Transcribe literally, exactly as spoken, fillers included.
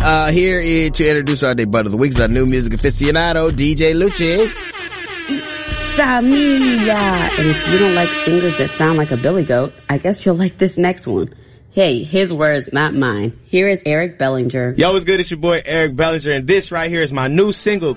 uh, here is to introduce our day butt of the week is our new music aficionado, D J Lucci. Samia. And if you don't like singers that sound like a billy goat, I guess you'll like this next one. Hey, his words, not mine. Here is Eric Bellinger. Yo, what's good? It's your boy Eric Bellinger, and this right here is my new single,